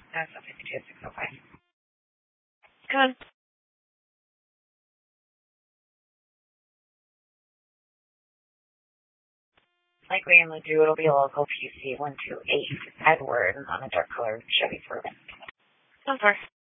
That's a 52605. Come on. Likely in Ladue, it'll be a local PC 128 Edward on a dark colored Chevy Suburban. So far.